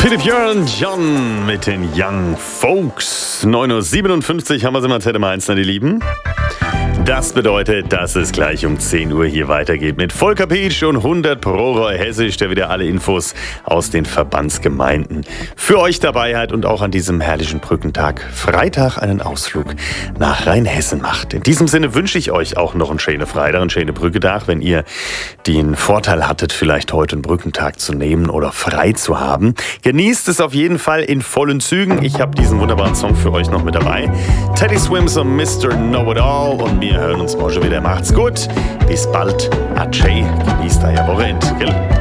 Philipp Jörn John mit den Young Folks. 9.57 Uhr haben wir sie mal ZM1, die Lieben. Das bedeutet, dass es gleich um 10 Uhr hier weitergeht mit Volker Pietsch und 100 Pro Roy Hessisch, der wieder alle Infos aus den Verbandsgemeinden für euch dabei hat und auch an diesem herrlichen Brückentag Freitag einen Ausflug nach Rheinhessen macht. In diesem Sinne wünsche ich euch auch noch einen schönen Freitag, einen schönen Brückentag, wenn ihr den Vorteil hattet, vielleicht heute einen Brückentag zu nehmen oder frei zu haben. Genießt es auf jeden Fall in vollen Zügen. Ich habe diesen wunderbaren Song für euch noch mit dabei. Teddy Swims und Mr. Know-It-All und wir hören uns morgen wieder. Macht's gut. Bis bald. Adieu. Genießt euer Wochenende.